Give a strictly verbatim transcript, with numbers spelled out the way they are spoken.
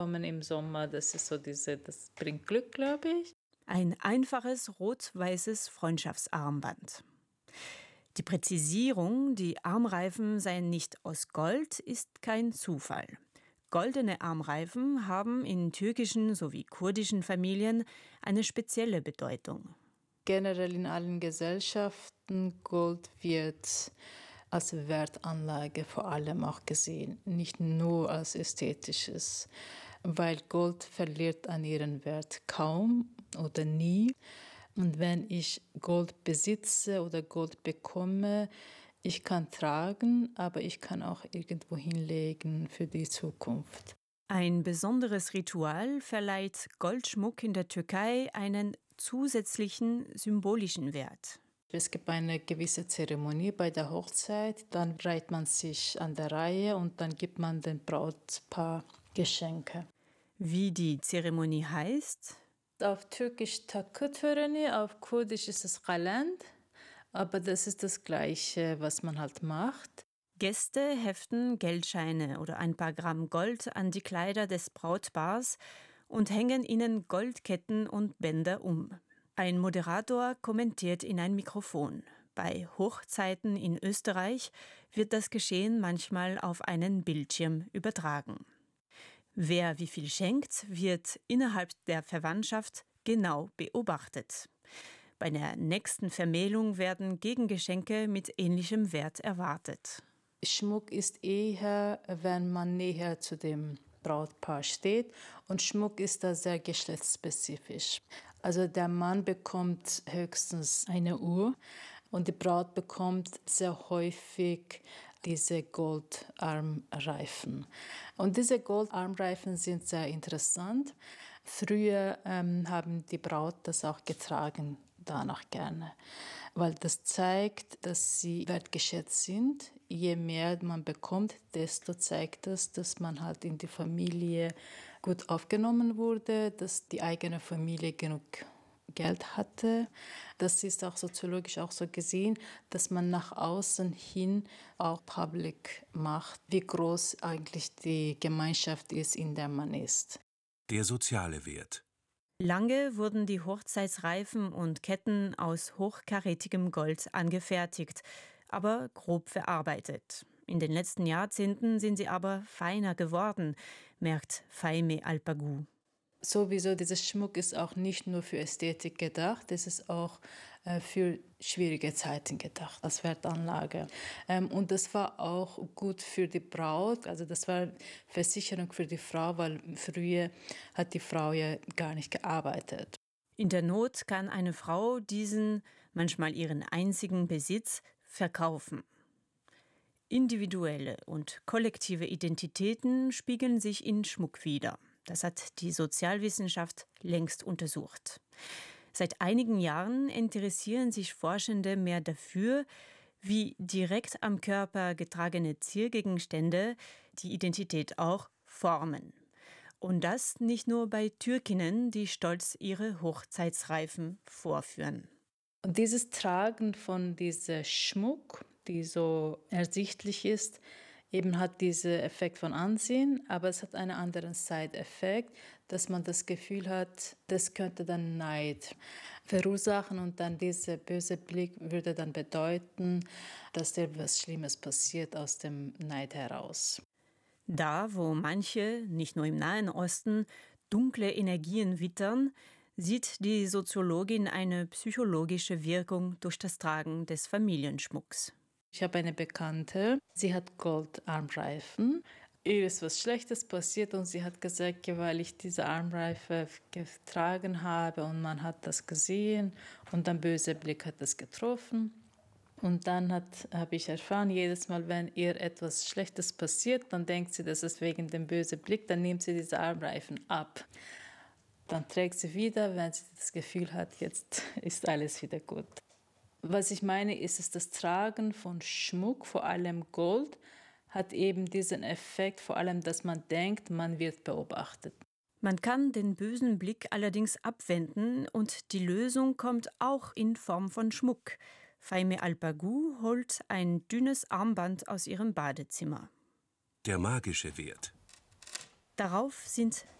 Im Sommer, das ist so diese, das bringt Glück, glaube ich. Ein einfaches rot-weißes Freundschaftsarmband. Die Präzisierung, die Armreifen seien nicht aus Gold, ist kein Zufall. Goldene Armreifen haben in türkischen sowie kurdischen Familien eine spezielle Bedeutung. Generell in allen Gesellschaften, Gold wird als Wertanlage vor allem auch gesehen, nicht nur als ästhetisches, weil Gold verliert an ihren Wert kaum oder nie. Und wenn ich Gold besitze oder Gold bekomme, ich kann tragen, aber ich kann auch irgendwo hinlegen für die Zukunft. Ein besonderes Ritual verleiht Goldschmuck in der Türkei einen zusätzlichen symbolischen Wert. Es gibt eine gewisse Zeremonie bei der Hochzeit, dann reiht man sich an der Reihe und dann gibt man dem Brautpaar Geschenke. Wie die Zeremonie heißt? Auf Türkisch Takı Töreni, auf Kurdisch ist es Galend, aber das ist das Gleiche, was man halt macht. Gäste heften Geldscheine oder ein paar Gramm Gold an die Kleider des Brautpaars und hängen ihnen Goldketten und Bänder um. Ein Moderator kommentiert in ein Mikrofon. Bei Hochzeiten in Österreich wird das Geschehen manchmal auf einen Bildschirm übertragen. Wer wie viel schenkt, wird innerhalb der Verwandtschaft genau beobachtet. Bei der nächsten Vermählung werden Gegengeschenke mit ähnlichem Wert erwartet. Schmuck ist eher, wenn man näher zu dem Brautpaar steht. Und Schmuck ist da sehr geschlechtsspezifisch. Also der Mann bekommt höchstens eine Uhr und die Braut bekommt sehr häufig diese Goldarmreifen. Und diese Goldarmreifen sind sehr interessant. Früher ähm, haben die Braut das auch getragen, danach gerne, weil das zeigt, dass sie wertgeschätzt sind. Je mehr man bekommt, desto zeigt das, dass man halt in die Familie gut aufgenommen wurde, dass die eigene Familie genug Geld hatte. Das ist auch soziologisch auch so gesehen, dass man nach außen hin auch public macht, wie groß eigentlich die Gemeinschaft ist, in der man ist. Der soziale Wert. Lange wurden die Hochzeitsreifen und Ketten aus hochkarätigem Gold angefertigt, aber grob verarbeitet. In den letzten Jahrzehnten sind sie aber feiner geworden, merkt Faime Alpagu. Sowieso, dieser Schmuck ist auch nicht nur für Ästhetik gedacht, es ist auch äh, für schwierige Zeiten gedacht, als Wertanlage. Ähm, und das war auch gut für die Braut, also das war Versicherung für die Frau, weil früher hat die Frau ja gar nicht gearbeitet. In der Not kann eine Frau diesen, manchmal ihren einzigen Besitz, verkaufen. Individuelle und kollektive Identitäten spiegeln sich in Schmuck wider. Das hat die Sozialwissenschaft längst untersucht. Seit einigen Jahren interessieren sich Forschende mehr dafür, wie direkt am Körper getragene Ziergegenstände die Identität auch formen. Und das nicht nur bei Türkinnen, die stolz ihre Hochzeitsreifen vorführen. Und dieses Tragen von diesem Schmuck, die so ersichtlich ist, eben hat diesen Effekt von Ansehen, aber es hat einen anderen Side-Effekt, dass man das Gefühl hat, das könnte dann Neid verursachen und dann dieser böse Blick würde dann bedeuten, dass dir was Schlimmes passiert aus dem Neid heraus. Da, wo manche, nicht nur im Nahen Osten, dunkle Energien wittern, sieht die Soziologin eine psychologische Wirkung durch das Tragen des Familienschmucks. Ich habe eine Bekannte, sie hat Goldarmreifen. Ihr ist was Schlechtes passiert und sie hat gesagt, weil ich diese Armreife getragen habe und man hat das gesehen und ein böser Blick hat das getroffen. Und dann habe ich erfahren, jedes Mal, wenn ihr etwas Schlechtes passiert, dann denkt sie, das ist wegen dem bösen Blick, dann nimmt sie diese Armreifen ab. Dann trägt sie wieder, wenn sie das Gefühl hat, jetzt ist alles wieder gut. Was ich meine, ist, dass das Tragen von Schmuck, vor allem Gold, hat eben diesen Effekt, vor allem, dass man denkt, man wird beobachtet. Man kann den bösen Blick allerdings abwenden und die Lösung kommt auch in Form von Schmuck. Faime Alpagu holt ein dünnes Armband aus ihrem Badezimmer. Der magische Wert. Darauf sind